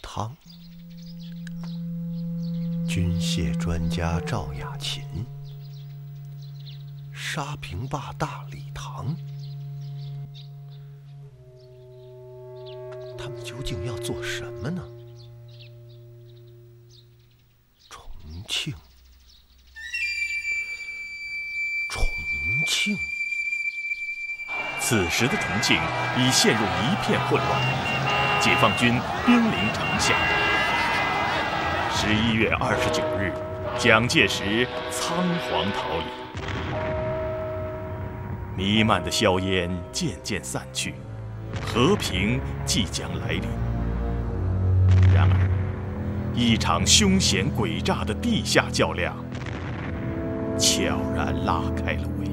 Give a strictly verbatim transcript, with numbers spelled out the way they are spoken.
汤。军械专家赵雅琴，沙坪坝大礼堂，他们究竟要做什么呢？重庆，重庆。 此时的重庆已陷入一片混乱，解放军兵临城下。十一月二十九日，蒋介石仓皇逃离。弥漫的硝烟渐渐散去，和平即将来临。然而，一场凶险诡诈的地下较量悄然拉开了帷幕。